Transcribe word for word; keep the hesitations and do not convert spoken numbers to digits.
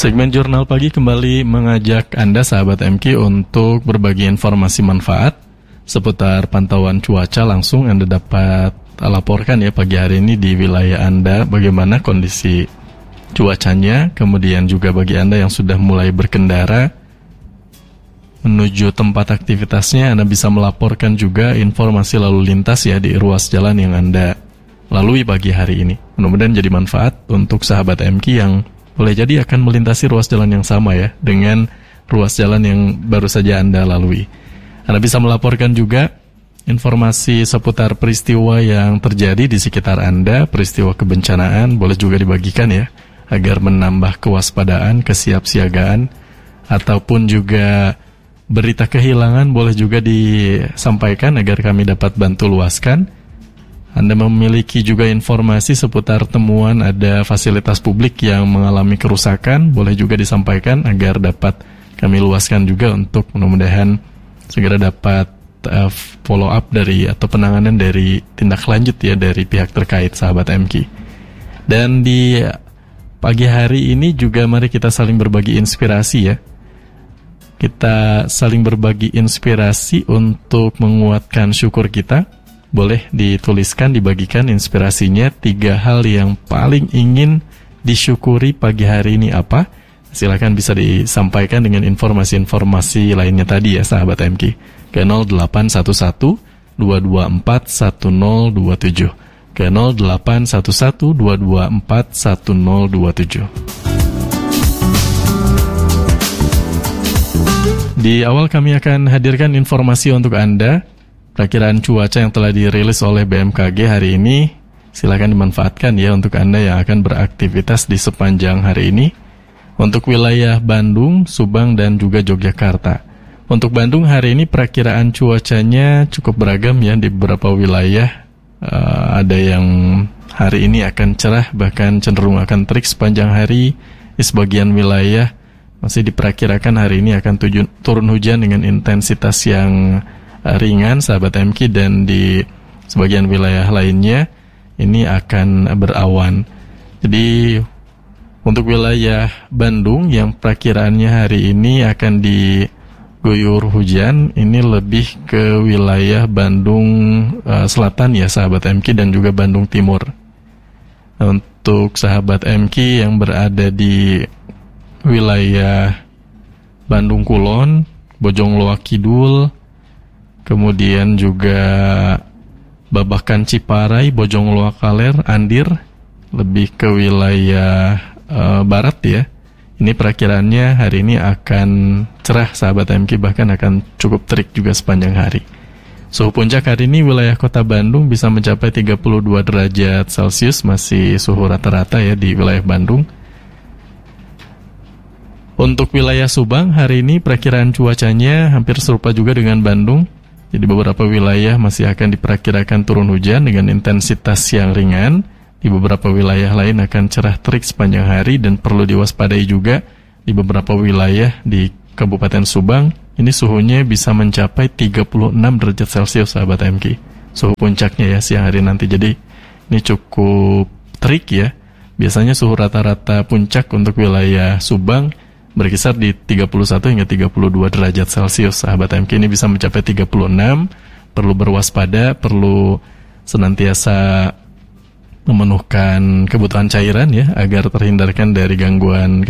Segmen Jurnal Pagi kembali mengajak Anda sahabat M Q untuk berbagi informasi manfaat seputar pantauan cuaca. Langsung Anda dapat laporkan ya pagi hari ini di wilayah Anda bagaimana kondisi cuacanya. Kemudian juga bagi Anda yang sudah mulai berkendara menuju tempat aktivitasnya, Anda bisa melaporkan juga informasi lalu lintas ya di ruas jalan yang Anda lalui pagi hari ini. Mudah-mudahan jadi manfaat untuk sahabat M Q yang boleh jadi akan melintasi ruas jalan yang sama ya dengan ruas jalan yang baru saja Anda lalui. Anda bisa melaporkan juga informasi seputar peristiwa yang terjadi di sekitar Anda, peristiwa kebencanaan, boleh juga dibagikan ya, agar menambah kewaspadaan, kesiapsiagaan, ataupun juga berita kehilangan boleh juga disampaikan agar kami dapat bantu luaskan. Anda memiliki juga informasi seputar temuan ada fasilitas publik yang mengalami kerusakan, boleh juga disampaikan agar dapat kami luaskan juga untuk mudah-mudahan segera dapat uh, follow up dari atau penanganan dari tindak lanjut ya dari pihak terkait sahabat M Q. Dan di pagi hari ini juga mari kita saling berbagi inspirasi ya. Kita saling berbagi inspirasi untuk menguatkan syukur kita. Boleh dituliskan, dibagikan inspirasinya, tiga hal yang paling ingin disyukuri pagi hari ini apa? Silakan bisa disampaikan dengan informasi-informasi lainnya tadi ya sahabat M Q. Ke nol delapan satu satu dua dua empat satu nol dua tujuh. Ke nol delapan satu satu dua dua empat satu nol dua tujuh. Di awal kami akan hadirkan informasi untuk Anda. Perakiraan cuaca yang telah dirilis oleh B M K G hari ini silakan dimanfaatkan ya untuk Anda yang akan beraktivitas di sepanjang hari ini. Untuk wilayah Bandung, Subang, dan juga Yogyakarta. Untuk Bandung hari ini perakiraan cuacanya cukup beragam ya di beberapa wilayah. Uh, ada yang hari ini akan cerah bahkan cenderung akan terik sepanjang hari. Di sebagian wilayah masih diperkirakan hari ini akan tuju, turun hujan dengan intensitas yang ringan sahabat M Q, dan di sebagian wilayah lainnya ini akan berawan. Jadi untuk wilayah Bandung yang perakiraannya hari ini akan diguyur hujan, ini lebih ke wilayah Bandung uh, Selatan ya sahabat M Q, dan juga Bandung Timur. Untuk sahabat M Q yang berada di wilayah Bandung Kulon, Bojongloa Kidul, kemudian juga Babakan Ciparai, Bojongloa Kaler, Andir, lebih ke wilayah e, barat ya. Ini perakiraannya hari ini akan cerah sahabat M Q, bahkan akan cukup terik juga sepanjang hari. Suhu puncak hari ini wilayah kota Bandung bisa mencapai tiga puluh dua derajat Celcius, masih suhu rata-rata ya di wilayah Bandung. Untuk wilayah Subang hari ini perakiraan cuacanya hampir serupa juga dengan Bandung. Jadi beberapa wilayah masih akan diperkirakan turun hujan dengan intensitas yang ringan. Di beberapa wilayah lain akan cerah terik sepanjang hari, dan perlu diwaspadai juga di beberapa wilayah di Kabupaten Subang. Ini suhunya bisa mencapai tiga puluh enam derajat Celcius sahabat M Q. Suhu puncaknya ya siang hari nanti. Jadi ini cukup terik ya. Biasanya suhu rata-rata puncak untuk wilayah Subang berkisar di tiga puluh satu hingga tiga puluh dua derajat Celcius. Sahabat M Q ini bisa mencapai tiga puluh enam. Perlu berwaspada, perlu senantiasa memenuhkan kebutuhan cairan ya agar terhindarkan dari gangguan